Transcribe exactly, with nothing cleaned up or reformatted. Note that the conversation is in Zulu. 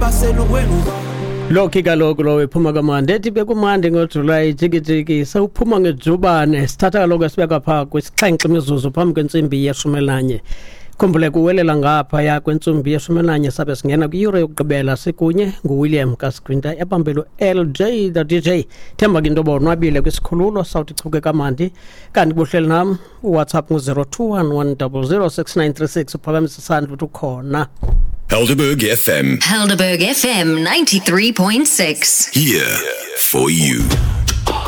baselungwenu Lokhi kaloku lo ephuma kamande ethi bekumande ngoJuly jikijiki sewuphuma ngejubane sithatha kaloku sibeka pha kwisixhenxe imizuzu phambi kwensimbi yeshumi nanye. Khumbule kuwelela ngapha ya kwentsimbi yeshumi nanye sabe singena kwi-euro yokugqibela sikunye nguWilliam Kaskwinta ebambelo L J the D J. Themba ke into bonwabile kwisikhululo sawuthi chuke kamandi kanti kuhleli nam uWhatsApp ngu zero two one one zero zero six nine three six uphakamisa isandla ukuthi ukhona. Helderberg F M. Helderberg F M ninety-three point six. Here for you.